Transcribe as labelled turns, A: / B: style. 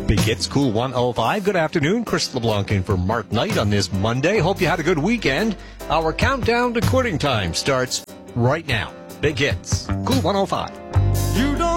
A: Big Hits, Cool 105. Good afternoon. Chris LeBlanc in for Mark Knight on this Monday. Hope you had a good weekend. Our countdown to quitting time starts right now. Big Hits, Cool 105.
B: You don't